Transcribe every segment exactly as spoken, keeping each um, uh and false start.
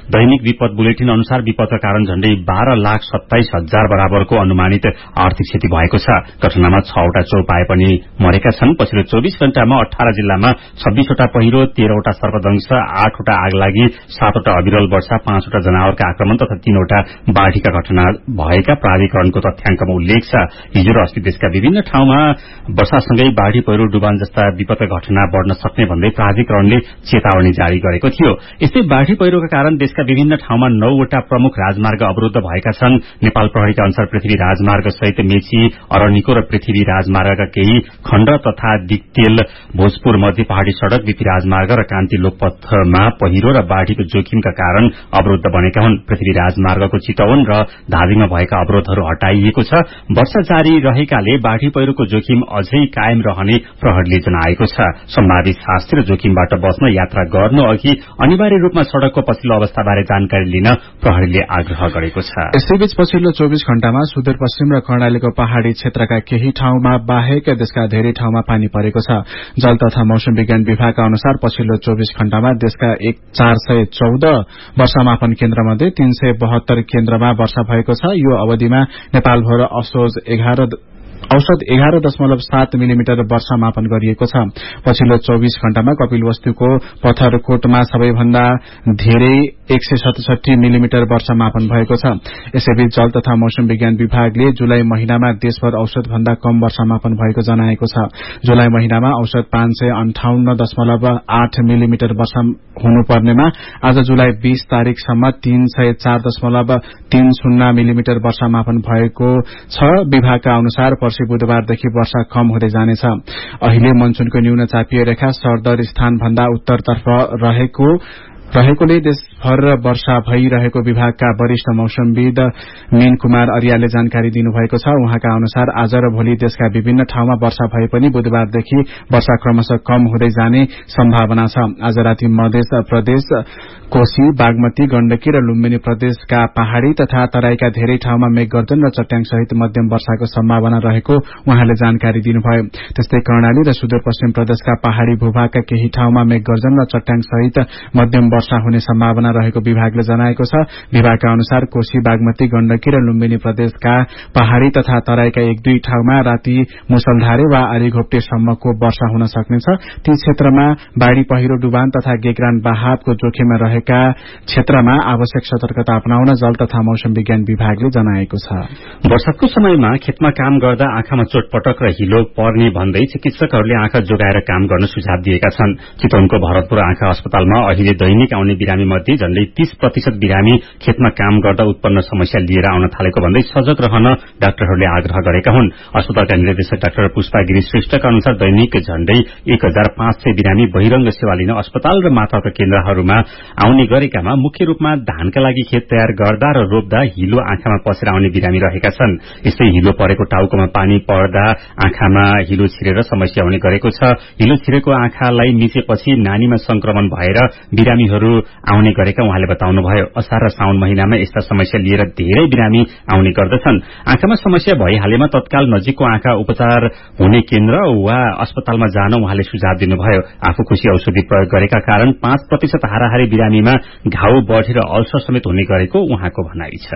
दैनिक विपद बुलेटिन अनुसार विपदका कारण झण्डै बाह्र लाख सत्ताइस हजार बराबरको अनुमानित आर्थिक क्षति भएको छ। घटनामा छवटा चौपाए पनि मरेका छन्। पछिल्लो चौबीस घण्टामा अठार जिल्लामा छब्बीसवटा पहिरो, तेह्रवटा सर्पदंश, आठवटा आगलागी, सातवटा अविरल वर्षा, पाँचवटा जनावरका आक्रमण तथा तीनवटा बाढ़ीका घटना भएका प्राधिकरणको तथ्याङ्कमा उल्लेख छ। हिजो र अस्ति देशका विभिन्न ठाउँमा वर्षासँगै बाढ़ी पहिरो, डुबान जस्ता विपदका घटना बढ़न सक्ने भन्दै प्राधिकरणले चेतावनी जारी गरेको थियो। यस्तै बाढ़ी पहिरोका कारण देशका विभिन्न ठाउँमा नौवटा प्रमुख राजमार्ग अवरूद्ध भएका छन्। नेपाल प्रहरीका अनुसार पृथ्वी राजमार्ग सहित मेची, अरनिको र पृथ्वी राजमार्गका केही खण्ड तथा दिक्तेल, भोजपुर मध्य पहाड़ी सड़क, बीपी राजमार्ग र कान्ति लोकपथमा पहिरो र बाढ़ीको जोखिमका कारण अवरूद्ध बनेका हुन्। पृथ्वी राजमार्गको चितवन र धादिङमा भएका अवरोधहरू हटाइएको छ। वर्षा जारी रहेकाले बाढ़ी पहिरोको जोखिम अझै कायम रहने प्रहरीले जनाएको छ। सम्भावित शास्ति र जोखिमबाट बस्न यात्रा गर्नु अघि अनिवार्य रूपमा सड़कको पछिल्लो अवस्थाबारे जानकारी लिन प्रहरीले आग्रह गरेको छ। यसैबीच पछिल्लो चौबीस घण्टामा सुदूरपश्चिम र कर्णालीको पहाड़ी क्षेत्रका केही ठाउँमा बाहेक देशका धेरै ठाउँमा पानी परेको छ। जल तथा मौसम विज्ञान विभागका अनुसार पछिल्लो चौबीस घण्टामा देशका एक चार सय चौध वर्षामापन केन्द्र मध्ये तीन सय बहत्तर केन्द्रमा वर्षा भएको छ। यो अवधिमा नेपालभर असोज एघार औसत एघार दशमलव सात मिलिमिटर वर्षा मापन गरिएको छ। पछिल्लो चौबीस घण्टामा कपिलवस्तुको पत्थरकोटमा सबैभन्दा धेरै एक सय सतसठी मिलिमिटर वर्षा मापन भएको छ। यसैबीच जल तथा मौसम विज्ञान विभागले जुलाई महिनामा देशभर औसत भन्दा कम वर्षा मापन भएको जनाएको छ। जुलाई महिनामा औसत पाँच सय अन्ठाउन्न दशमलव आठ मिलिमिटर वर्षा हुनुपर्नेमा आज जुलाई बीस तारीकसम्म तीन सय चार दशमलव तीन शून्य मिलिमिटर वर्षा मापन भएको छ। विभागका अनुसार पर्सि बुधबारदेखि वर्षा कम हुँदै जानेछ। अहिले मनसूनको न्यून चापिय रेखा सरदर स्थान भन्दा उत्तरतर्फ रहेको रहेकोले देशभर वर्षा भइरहेको विभागका वरिष्ठ मौसमविद मीन कुमार अर्यालले जानकारी दिनुभएको छ। उहाँका अनुसार आज र भोलि देशका विभिन्न ठाउँमा वर्षा भए पनि बुधबारदेखि वर्षा क्रमशः कम हुँदै जाने सम्भावना छ। आज राति मध्य प्रदेश, कोशी, बागमती, गण्डकी र लुम्बिनी प्रदेशका पहाड़ी तथा तराईका धेरै ठाउँमा मेघगर्जन र चट्याङ सहित मध्यम वर्षाको सम्भावना रहेको उहाँले जानकारी दिनुभयो। त्यस्तै कर्णाली र सुदूरपश्चिम प्रदेशका पहाड़ी भूभागका केही ठाउँमा मेघगर्जन र चट्याङ सहित मध्यम वर्षा हुने सम्भावना रहेको विभागले जनाएको छ। विभागका अनुसार कोशी, बागमती, गण्डकी र लुम्बिनी प्रदेशका पहाड़ी तथा तराईका एक दुई ठाउँमा राति मुसलधारे वा आलीघोप्टेसम्मको वर्षा हुन सक्नेछ। ती क्षेत्रमा बाढ़ी पहिरो, डुबान तथा गेग्रान बहावको जोखिममा रहेका क्षेत्रमा आवश्यक सतर्कता अपनाउन जल तथा मौसम विज्ञान विभागले जनाएको छ। वर्षाको समयमा खेतमा काम गर्दा आँखामा चोटपटक र हिलो पर्ने भन्दै चिकित्सकहरूले आँखा जोगाएर काम गर्न सुझाव दिएका छन्। चितवनको भरतपुर आँखा अस्पतालमा अहिले दैनिक आउने बिरामी मध्ये झण्डै तीस प्रतिशत बिरामी खेतमा काम गर्दा उत्पन्न समस्या लिएर आउन थालेको भन्दै सजग रहन डाक्टरहरूले आग्रह गरेका हुन्। अस्पतालका निर्देशक डाक्टर पुष्पा गिरी श्रेष्ठका अनुसार दैनिक झण्डै एक हजार पाँच सय बिरामी बहिरंग सेवा लिन अस्पताल र मातहतका केन्द्रहरूमा आउने गरेकामा मुख्य रूपमा धानका लागि खेत तयार गर्दा र रोप्दा हिलो आँखामा पसेर आउने बिरामी रहेका छन्। यस्तै हिलो परेको टाउकोमा पानी पर्दा आँखामा हिलो छिरेर समस्या हुने गरेको छ। हिलो छिरेको आँखालाई मिचेपछि नानीमा संक्रमण भएर बिरामीहरू आउने गरेका उहाँले बताउनुभयो। असार र साउन महिनामा यस्ता समस्या लिएर धेरै बिरामी आउने गर्दछन्। आँखामा समस्या भइहालेमा तत्काल नजिकको आँखा उपचार हुने केन्द्र वा अस्पतालमा जान उहाँले सुझाव दिनुभयो। आफू खुशी औषधि प्रयोग गरेका कारण पाँच प्रतिशत हाराहारी बिरामीमा घाउ बढेर अल्सर समेत हुने गरेको उहाँको भनाइ छ।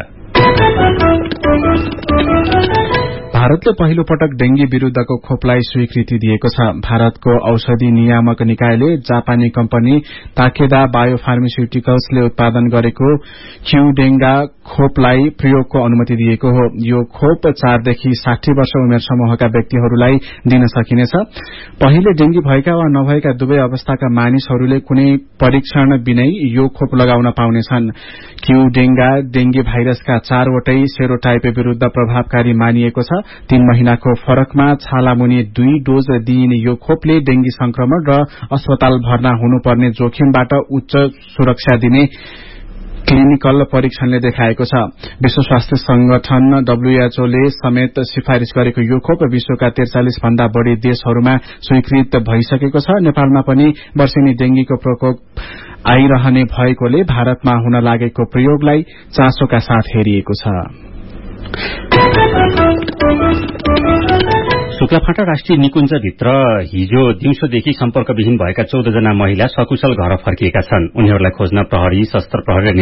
भारतले पहिलो पटक डेंगी विरूद्धको खोपलाई स्वीकृति दिएको छ। भारतको औषधि नियामक निकायले जापानी कम्पनी ताकेदा बायोफार्मास्युटिकल्सले उत्पादन गरेको क्युडेंगा खोपलाई प्रयोगको अनुमति दिएको हो। यो खोप चारदेखि साठी वर्ष उमेर समूहका व्यक्तिहरूलाई दिन सकिनेछ। पहिले डेंगी भएका वा नभएका दुवै अवस्थाका मानिसहरूले कुनै परीक्षण बिनै यो खोप लगाउन पाउनेछन्। क्युडेंगा डेंगी भाइरसका चारवटै सेरोटाइप विरूद्ध प्रभावकारी मानिएको छ। तीन महिनाको फरकमा छालामुनि दुई डोज दिइने यो खोपले डेंगी संक्रमण र अस्पताल भर्ना हुनुपर्ने जोखिमबाट उच्च सुरक्षा दिने क्लिनिकल परीक्षणले देखाएको छ। विश्व स्वास्थ्य संगठन डब्ल्यूएचओ ले समेत सिफारिश गरेको यो खोप विश्वका त्रिचालिस भन्दा बढ़ी देशहरूमा स्वीकृत भइसकेको छ। नेपालमा पनि वर्षेनी डेंगीको प्रकोप आइरहने भएकोले भारतमा हुन लागेको प्रयोगलाई चासोका साथ हेरिएको छ। शुक्लाफाटा राष्ट्रिय निकुञ्जभित्र हिजो दिउँसोदेखि सम्पर्कविहीन भएका चौध जना महिला सकुशल घर फर्किएका छन्। उनीहरूलाई खोज्न प्रहरी, सशस्त्र प्रहरी